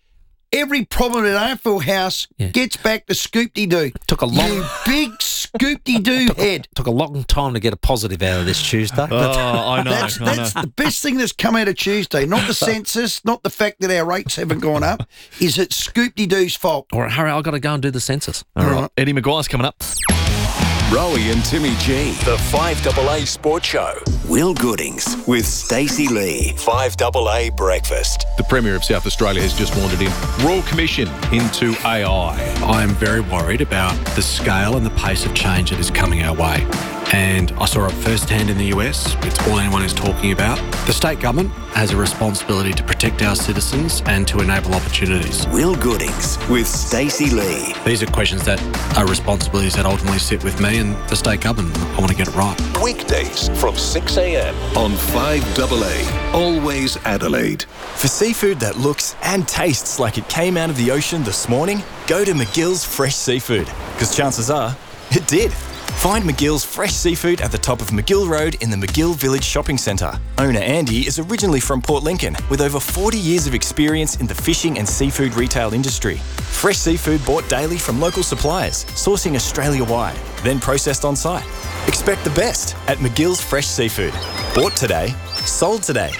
every problem at AFL House gets back to Scoop-de-Doo. Took a long... You big Scoop-de-Doo head. Took a long time to get a positive out of this Tuesday. I know. That's the best thing that's come out of Tuesday. Not the census, not the fact that our rates haven't gone up. Is it Scoop-de-Doo's fault? All right, Harry, I've got to go and do the census. All right. Eddie Maguire's coming up. Rowie and Timmy G. The 5AA Sports Show. Will Goodings with Stacey Lee. 5AA Breakfast. The Premier of South Australia has just wanted in Royal Commission into AI. I am very worried about the scale and the pace of change that is coming our way. And I saw it firsthand in the US. It's all anyone is talking about. The state government has a responsibility to protect our citizens and to enable opportunities. Will Goodings with Stacey Lee. These are questions that are responsibilities that ultimately sit with me and the state government. I want to get it right. Weekdays from 6 a.m. on 5AA. Always Adelaide. For seafood that looks and tastes like it came out of the ocean this morning, go to McGill's Fresh Seafood, because chances are it did. Find McGill's Fresh Seafood at the top of McGill Road in the McGill Village Shopping Centre. Owner Andy is originally from Port Lincoln with over 40 years of experience in the fishing and seafood retail industry. Fresh seafood bought daily from local suppliers, sourcing Australia-wide, then processed on site. Expect the best at McGill's Fresh Seafood. Bought today, sold today.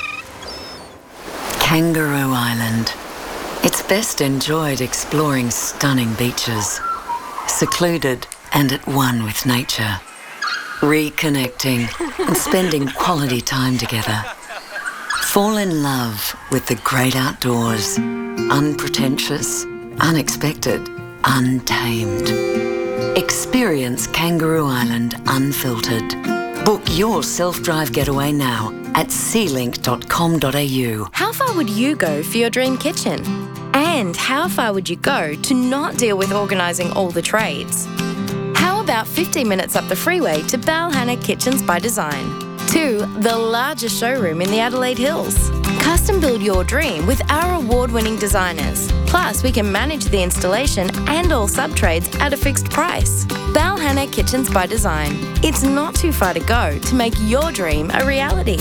Kangaroo Island. It's best enjoyed exploring stunning beaches, secluded and at one with nature, reconnecting and spending quality time together. Fall in love with the great outdoors, unpretentious, unexpected, untamed. Experience Kangaroo Island unfiltered. Book your self-drive getaway now at sealink.com.au. How far would you go for your dream kitchen? And how far would you go to not deal with organising all the trades? How about 15 minutes up the freeway to Balhanna Kitchens by Design? 2, the largest showroom in the Adelaide Hills. Custom build your dream with our award-winning designers. Plus, we can manage the installation and all sub-trades at a fixed price. Balhanna Kitchens by Design. It's not too far to go to make your dream a reality.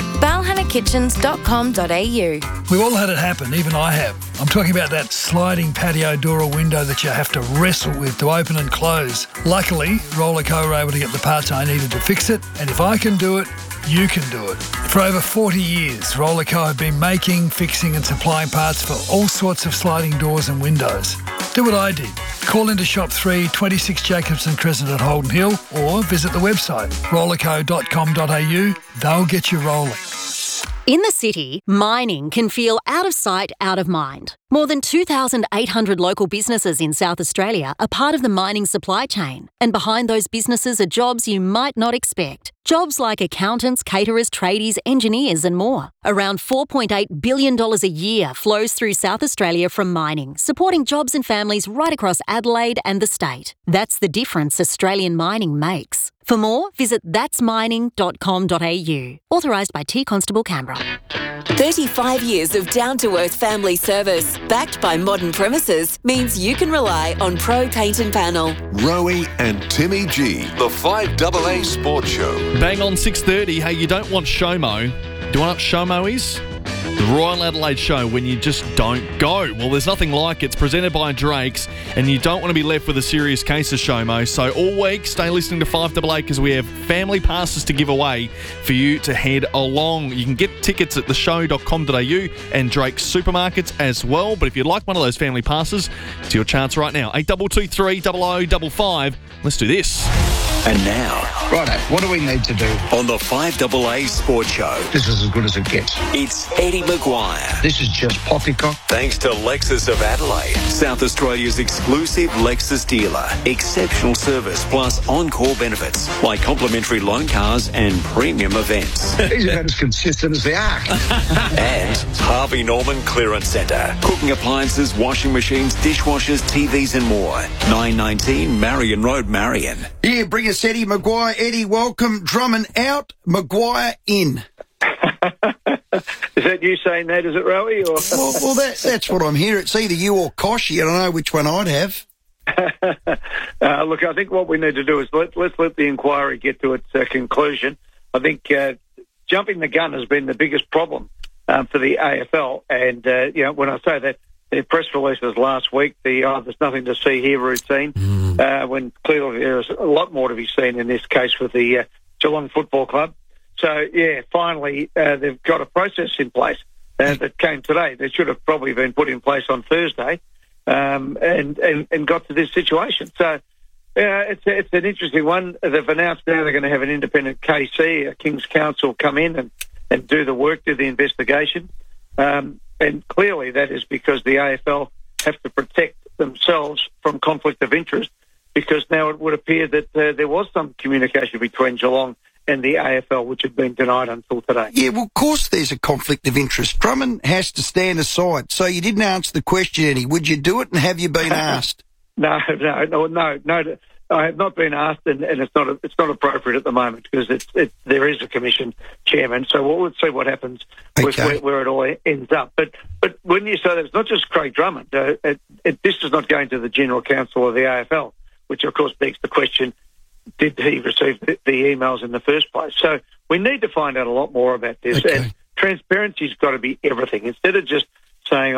balhannakitchens.com.au. We've all had it happen, even I have. I'm talking about that sliding patio door or window that you have to wrestle with to open and close. Luckily, Rollerco were able to get the parts I needed to fix it, and if I can do it, you can do it. For over 40 years, Rollerco have been making, fixing and supplying parts for all sorts of sliding doors and windows. Do what I did. Call into Shop 3, 26 Jacobson Crescent at Holden Hill, or visit the website rollerco.com.au. They'll get you rolling. In the city, mining can feel out of sight, out of mind. More than 2,800 local businesses in South Australia are part of the mining supply chain. And behind those businesses are jobs you might not expect. Jobs like accountants, caterers, tradies, engineers and more. Around $4.8 billion a year flows through South Australia from mining, supporting jobs and families right across Adelaide and the state. That's the difference Australian mining makes. For more, visit thatsmining.com.au. Authorised by T Constable Canberra. 35 years of down-to-earth family service, backed by modern premises, means you can rely on Pro Paint and Panel. Rowie and Timmy G. The 5AA Sports Show. Bang on 6:30. Hey, you don't want SHOMO. Do you know what SHOMO is? The Royal Adelaide Show, when you just don't go. Well, there's nothing like it. It's presented by Drake's, and you don't want to be left with a serious case of SHOMO. So all week, stay listening to 5AA because we have family passes to give away for you to head along. You can get tickets at theshow.com.au and Drake's supermarkets as well. But if you'd like one of those family passes, it's your chance right now. 8223 0055. Let's do this. And now, righto, what do we need to do? On the 5AA Sports Show, This is as good as it gets. it's Eddie Maguire. This is just poppycock. Thanks to Lexus of Adelaide, South Australia's exclusive Lexus dealer. Exceptional service plus on-call benefits like complimentary loan cars and premium events. He's about as consistent as the Ark. And Harvey Norman Clearance Centre. Cooking appliances, washing machines, dishwashers, TVs and more. 919 Marion Road, Marion. Yeah, bring us Eddie Maguire. Eddie, welcome. Drummond out, Maguire in. Is that you saying that, is it, Rowie? Or? Well, that's what I'm hearing. It's either you or Koshy. I don't know which one I'd have. Look, I think what we need to do is let's let the inquiry get to its conclusion. I think jumping the gun has been the biggest problem for the AFL. And, when I say that, their press releases last week, there's nothing to see here routine, when clearly there's a lot more to be seen in this case with the Geelong Football Club. So, yeah, finally they've got a process in place that came today. That should have probably been put in place on Thursday and got to this situation. So, it's an interesting one. They've announced now they're going to have an independent KC, a King's Counsel, come in and do the work, do the investigation. And clearly that is because the AFL have to protect themselves from conflict of interest, because now it would appear that there was some communication between Geelong and the AFL, which had been denied until today. Yeah, well, of course there's a conflict of interest. Drummond has to stand aside. So you didn't answer the question, Eddie. Would you do it, and have you been asked? No. I have not been asked, and it's not appropriate at the moment because there is a commission chairman. So we'll see what happens with where it all ends up. But when you say that, it's not just Craig Drummond. This is not going to the General Counsel of the AFL, which of course begs the question: did he receive the emails in the first place? So we need to find out a lot more about this. And transparency's got to be everything. Instead of just saying,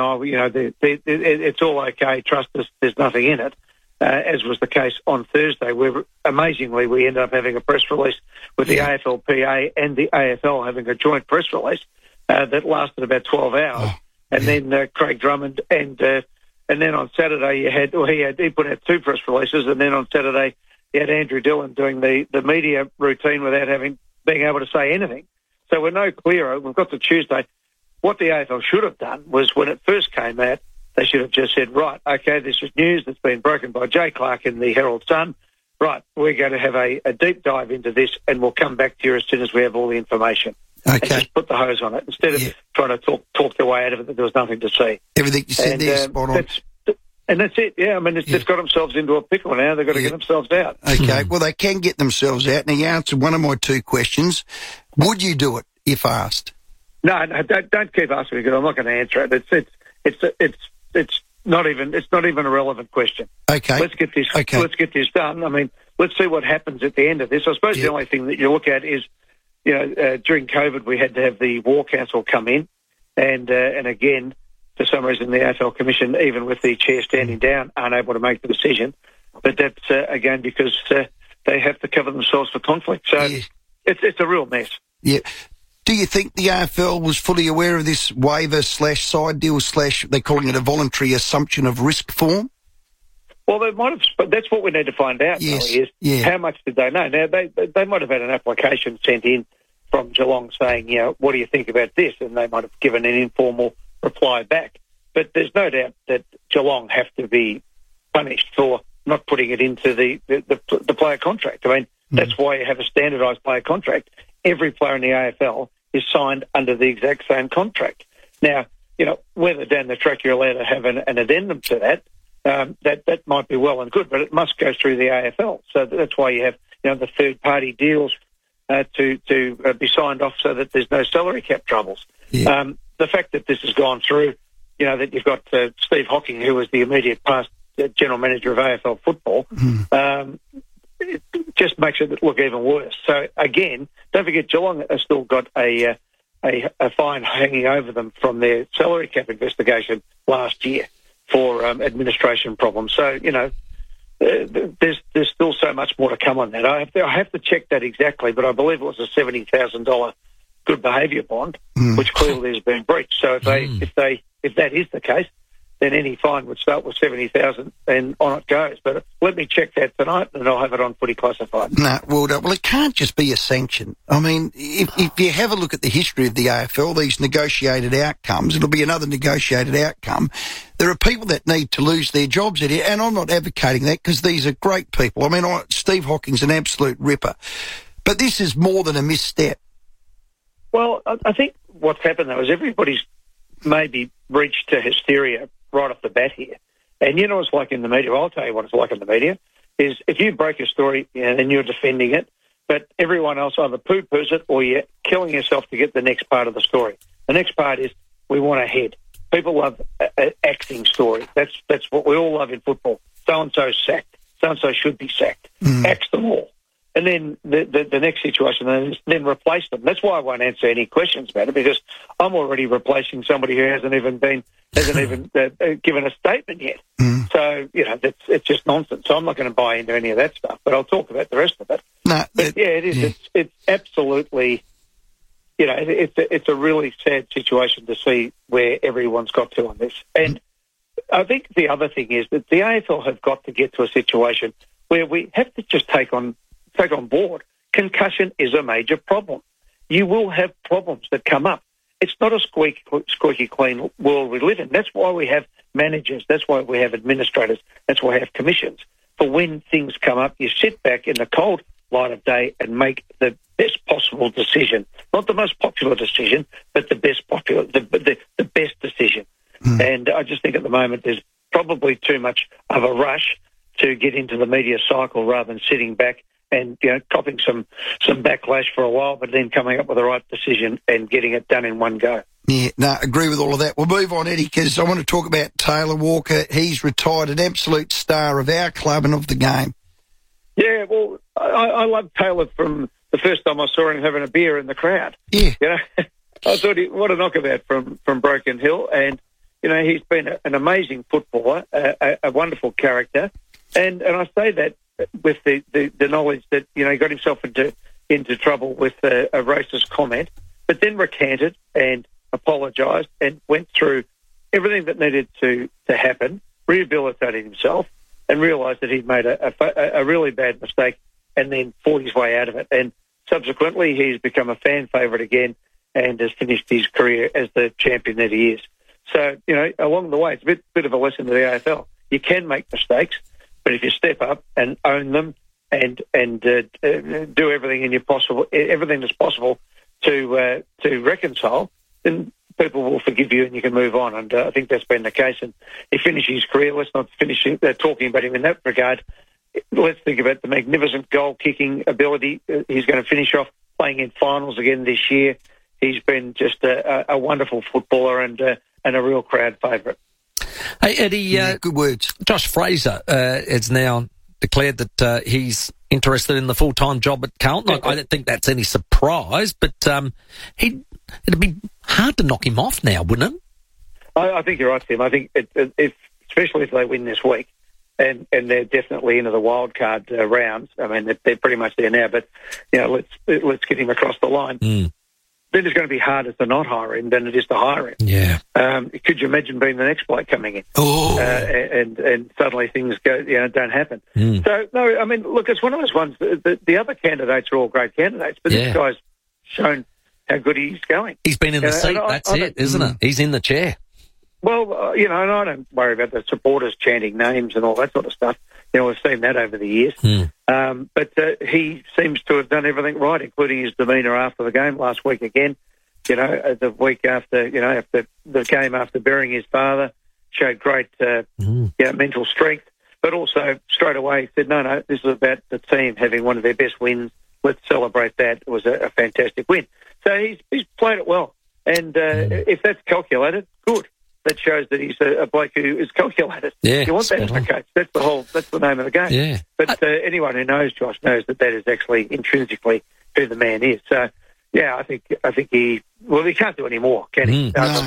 it's all okay, trust us, there's nothing in it. As was the case on Thursday, where amazingly we ended up having a press release with the AFLPA and the AFL having a joint press release that lasted about 12 hours. And then Craig Drummond and then on Saturday he put out two press releases, and then on Saturday he had Andrew Dillon doing the media routine without being able to say anything. So we're no clearer. We've got to Tuesday. What the AFL should have done was, when it first came out, they should have just said, right, okay, this is news that's been broken by Jay Clark in the Herald Sun. Right, we're going to have a deep dive into this, and we'll come back to you as soon as we have all the information. Okay. And just put the hose on it, instead of trying to talk their way out of it that there was nothing to see. Everything you said there, spot on. And that's it, yeah. I mean, they've got themselves into a pickle now. They've got to get themselves out. Okay, well, they can get themselves out. Now, you answered one of my two questions. Would you do it if asked? No, don't keep asking me, because I'm not going to answer it. It's not even a relevant question. Okay. Let's get this done. I mean, let's see what happens at the end of this. I suppose the only thing that you look at is, during COVID we had to have the War Council come in, and again, for some reason the AFL Commission, even with the chair standing down, aren't able to make the decision. But that's again because they have to cover themselves for conflict. So it's a real mess. Yeah. Do you think the AFL was fully aware of this waiver/side deal / they're calling it a voluntary assumption of risk form? Well, they might have. But that's what we need to find out. Is how much did they know? Now they might have had an application sent in from Geelong saying, what do you think about this? And they might have given an informal reply back. But there's no doubt that Geelong have to be punished for not putting it into the player contract. I mean, that's why you have a standardised player contract. Every player in the AFL is signed under the exact same contract. Now, whether down the track you're allowed to have an addendum to that, that might be well and good, but it must go through the AFL. So that's why you have, the third-party deals to be signed off so that there's no salary cap troubles. Yeah. The fact that this has gone through, that you've got Steve Hocking, who was the immediate past general manager of AFL football, it just makes it look even worse. So again, don't forget Geelong has still got a fine hanging over them from their salary cap investigation last year for administration problems. So there's still so much more to come on that. I have to check that exactly, but I believe it was a $70,000 good behaviour bond, which clearly has been breached. So if that is the case, then any fine would start with $70,000 and on it goes. But let me check that tonight, and I'll have it on Footy Classified. No, well, it can't just be a sanction. I mean, if you have a look at the history of the AFL, these negotiated outcomes, it'll be another negotiated outcome. There are people that need to lose their jobs, Eddie, and I'm not advocating that because these are great people. I mean, Steve Hocking's an absolute ripper. But this is more than a misstep. Well, I think what's happened, though, is everybody's maybe reached to hysteria right off the bat here. And what it's like in the media. I'll tell you what it's like in the media, is if you break a story and you're defending it, but everyone else either poo-poos it or you're killing yourself to get the next part of the story. The next part is we want a head. People love acting stories. That's what we all love in football. So-and-so sacked. So-and-so should be sacked. Axe them all. and then the next situation is then replace them. That's why I won't answer any questions about it, because I'm already replacing somebody who hasn't even given a statement yet. So it's just nonsense. So I'm not going to buy into any of that stuff. But I'll talk about the rest of it. No, but it is. Yeah. It's absolutely. It's a really sad situation to see where everyone's got to on this. And I think the other thing is that the AFL have got to get to a situation where we have to just take on board concussion is a major problem. You will have problems that come up. It's not a squeaky clean world we live in. That's why we have managers. That's why we have administrators. That's why we have commissions. For when things come up, you sit back in the cold light of day and make the best possible decision. Not the most popular decision, but the best the best decision. And I just think at the moment there's probably too much of a rush to get into the media cycle rather than sitting back and copping some backlash for a while, but then coming up with the right decision and getting it done in one go. Yeah, no, agree with all of that. We'll move on, Eddie, because I want to talk about Taylor Walker. He's retired, an absolute star of our club and of the game. Yeah, well, I love Taylor from the first time I saw him having a beer in the crowd. Yeah. I thought, what a knockabout from Broken Hill. And, he's been an amazing footballer, a wonderful character. And I say that with the knowledge that, he got himself into trouble with a racist comment, but then recanted and apologised and went through everything that needed to happen, rehabilitated himself, and realised that he'd made a really bad mistake and then fought his way out of it. And subsequently, he's become a fan favourite again and has finished his career as the champion that he is. So, along the way, it's a bit of a lesson to the AFL. You can make mistakes, but if you step up and own them and do everything everything that's possible to reconcile, then people will forgive you and you can move on. And I think that's been the case. And he finished his career. Let's not finish talking about him in that regard. Let's think about the magnificent goal-kicking ability. He's going to finish off playing in finals again this year. He's been just a wonderful footballer and a real crowd favourite. Hey, Eddie, good words. Josh Fraser has now declared that he's interested in the full-time job at Carlton. I don't think that's any surprise, but it'd be hard to knock him off now, wouldn't it? I think you're right, Tim. I think especially if they win this week, and they're definitely into the wild card rounds. I mean, they're pretty much there now. But let's get him across the line. Then it's going to be harder to not hire him than it is to hire him. Yeah. Could you imagine being the next bloke coming in? Oh. And suddenly things don't happen. So no, I mean, look, it's one of those ones. The other candidates are all great candidates, but this guy's shown how good he's going. He's been in the seat. That's it, isn't it? He's in the chair. Well, and I don't worry about the supporters chanting names and all that sort of stuff. We've seen that over the years. But he seems to have done everything right, including his demeanour after the game last week again. The week after, after the game after burying his father, showed great mental strength, but also straight away said, no, this is about the team having one of their best wins. Let's celebrate that. It was a fantastic win. So he's played it well. And if that's calculated, good. That shows that he's a bloke who is calculated. Yeah, you want that as the coach. That's the name of the game. Yeah. But anyone who knows Josh knows that is actually intrinsically who the man is. So, yeah, I think he can't do any more, can he?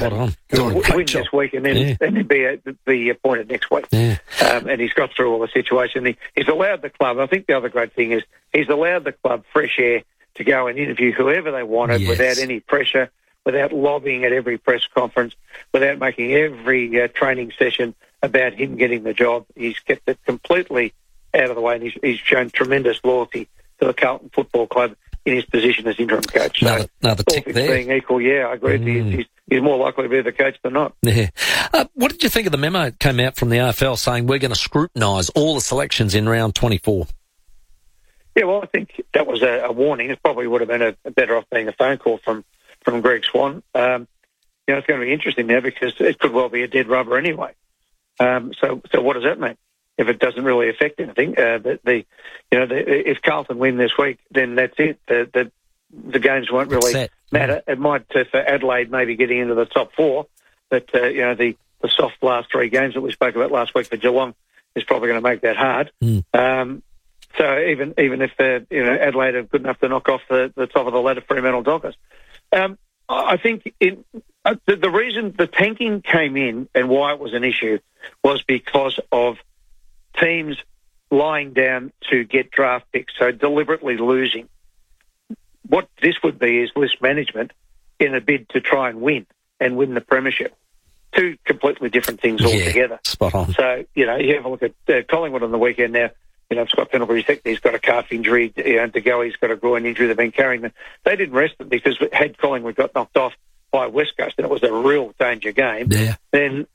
Win this week and then be appointed next week. Yeah. And he's got through all the situation. He's allowed the club. I think the other great thing is he's allowed the club fresh air to go and interview whoever they wanted without any pressure, without lobbying at every press conference, without making every training session about him getting the job. He's kept it completely out of the way, and he's shown tremendous loyalty to the Carlton Football Club in his position as interim coach. Another all tick things there. being equal, I agree. He's more likely to be the coach than not. Yeah. What did you think of the memo that came out from the AFL saying we're going to scrutinise all the selections in round 24? Yeah, well, I think that was a warning. It probably would have been a better off being a phone call from Greg Swan. It's going to be interesting now because it could well be a dead rubber anyway. So what does that mean? If it doesn't really affect anything, if Carlton win this week, then that's it. The games won't really matter. It might for Adelaide maybe getting into the top four, but the soft last three games that we spoke about last week for Geelong is probably going to make that hard. So even if Adelaide are good enough to knock off the top of the ladder, Fremantle Dockers. I think the reason the tanking came in and why it was an issue was because of teams lying down to get draft picks, so deliberately losing. What this would be is list management in a bid to try and win the premiership. Two completely different things altogether. Spot on. So, you have a look at Collingwood on the weekend now. Scott Pendlebury's he's got a calf injury. De Goey's got a groin injury. They've been carrying them. They didn't rest them because had Collingwood got knocked off by West Coast and it was a real danger game, then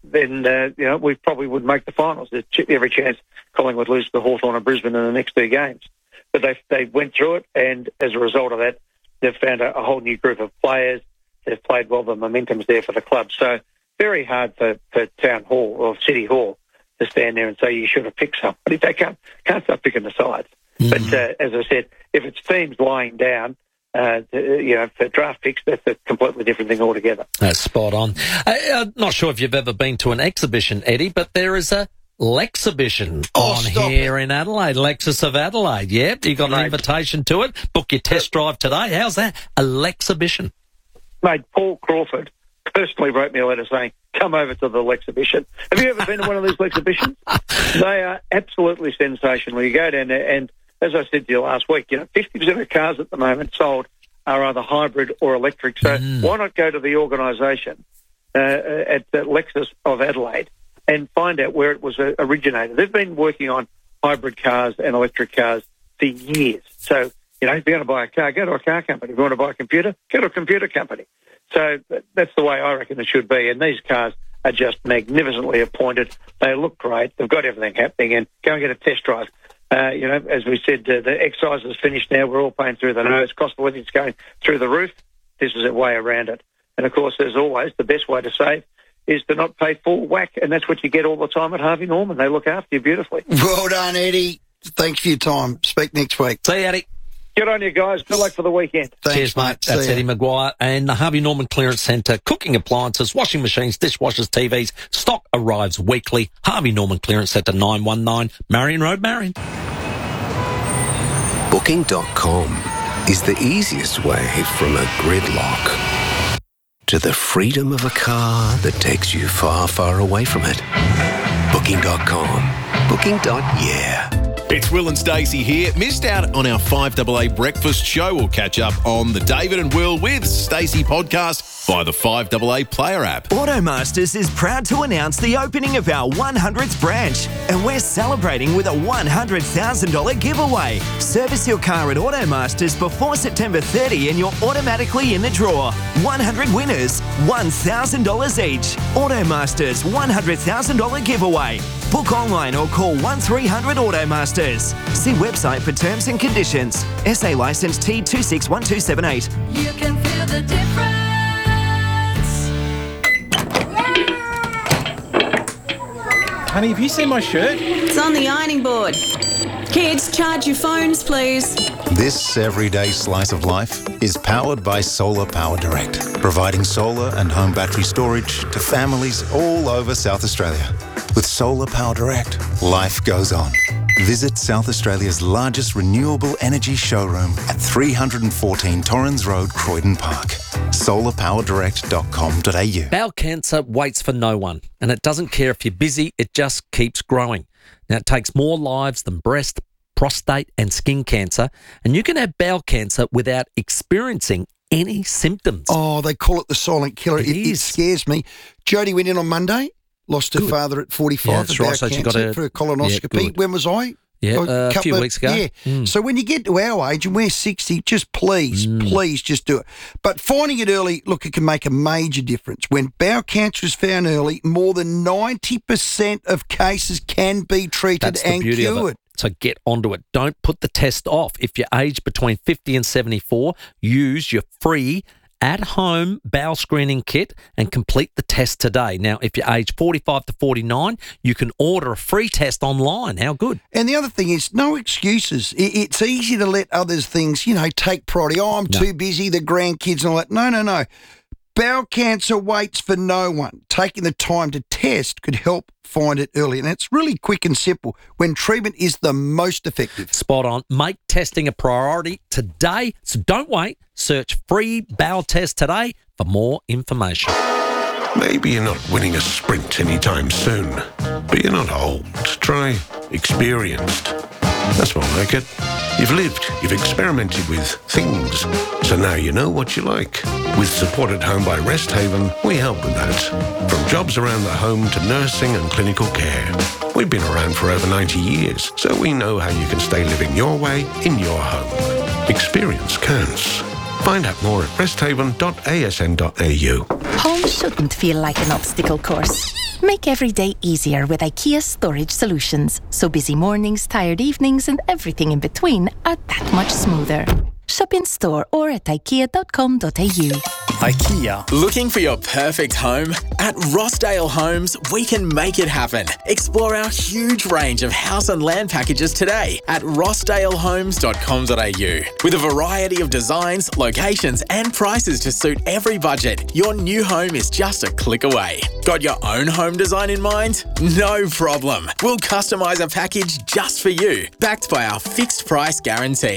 we probably would make the finals. There's every chance Collingwood lose to Hawthorn and Brisbane in the next 2 games. But they went through it, and as a result of that, they've found a whole new group of players. They've played well. The momentum's there for the club. So very hard for Town Hall or City Hall to stand there and say you should have picked somebody. They can't start picking the sides. But as I said, if it's teams lying down, for draft picks, that's a completely different thing altogether. That's spot on. I'm not sure if you've ever been to an exhibition, Eddie, but there is a Lexhibition on here in Adelaide, Lexus of Adelaide. Yep, you got an invitation to it. Book your test drive today. How's that? A Lexhibition. Mate, Paul Crawford personally wrote me a letter saying, come over to the Lexhibition. Have you ever been to one of these Lexhibitions? They are absolutely sensational. You go down there and, as I said to you last week, 50% of cars at the moment sold are either hybrid or electric. So why not go to the organisation at Lexus of Adelaide and find out where it was originated? They've been working on hybrid cars and electric cars for years. So, if you're going to buy a car, go to a car company. If you want to buy a computer, go to a computer company. So that's the way I reckon it should be. And these cars are just magnificently appointed. They look great. They've got everything happening. And go and get a test drive. As we said, the excise is finished now. We're all paying through the nose. Cost of living is going through the roof. This is a way around it. And, of course, as always, the best way to save is to not pay full whack, and that's what you get all the time at Harvey Norman. They look after you beautifully. Well done, Eddie. Thanks for your time. Speak next week. See you, Eddie. Good on you, guys. Good luck for the weekend. Thanks, cheers, mate. That's Eddie Maguire. And the Harvey Norman Clearance Centre, cooking appliances, washing machines, dishwashers, TVs. Stock arrives weekly. Harvey Norman Clearance Centre, 919 Marion Road, Marion. Booking.com is the easiest way from a gridlock to the freedom of a car that takes you far, far away from it. Booking.com. Booking.yeah. It's Will and Stacey here. Missed out on our 5AA breakfast show? We'll catch up on the David and Will with Stacey podcast via the 5AA player app. Automasters is proud to announce the opening of our 100th branch, and we're celebrating with a $100,000 giveaway. Service your car at Automasters before September 30 and you're automatically in the draw. 100 winners, $1,000 each. Automasters $100,000 giveaway. Book online or call 1300 Automasters. See website for terms and conditions. SA licence T261278. You can feel the difference. Honey, have you seen my shirt? It's on the ironing board. Kids, charge your phones, please. This everyday slice of life is powered by Solar Power Direct, providing solar and home battery storage to families all over South Australia. With Solar Power Direct, life goes on. Visit South Australia's largest renewable energy showroom at 314 Torrens Road, Croydon Park. solarpowerdirect.com.au. Bowel cancer waits for no one, and it doesn't care if you're busy, it just keeps growing. Now, it takes more lives than breast, prostate and skin cancer, and you can have bowel cancer without experiencing any symptoms. Oh, they call it the silent killer. It scares me. Jodie went in on Monday. Lost her father at 45 that's right. So she got for a colonoscopy. Yeah, when was I? Yeah, a few weeks ago. Yeah. So when you get to our age and we're 60, just please just do it. But finding it early, look, it can make a major difference. When bowel cancer is found early, more than 90% of cases can be treated and cured. So get onto it. Don't put the test off. If you're aged between 50 and 74, use your free at-home bowel screening kit and complete the test today. Now, if you're aged 45 to 49, you can order a free test online. How good? And the other thing is, no excuses. It's easy to let others things, take priority. Oh, I'm too busy, the grandkids and all that. No. Bowel cancer waits for no one. Taking the time to test could help find it early. And it's really quick and simple when treatment is the most effective. Spot on. Make testing a priority today. So don't wait. Search free bowel test today for more information. Maybe you're not winning a sprint anytime soon, but you're not old. Try experienced. That's more like it. You've lived, you've experimented with things, so now you know what you like. With Support at Home by Rest Haven, we help with that. From jobs around the home to nursing and clinical care. We've been around for over 90 years, so we know how you can stay living your way in your home. Experience counts. Find out more at resthaven.asn.au. Home shouldn't feel like an obstacle course. Make every day easier with IKEA Storage Solutions, so busy mornings, tired evenings and everything in between are that much smoother. Shop in store or at ikea.com.au. IKEA. Looking for your perfect home? At Rossdale Homes, we can make it happen. Explore our huge range of house and land packages today at rossdalehomes.com.au. With a variety of designs, locations and prices to suit every budget, your new home is just a click away. Got your own home design in mind? No problem. We'll customise a package just for you, backed by our fixed price guarantee.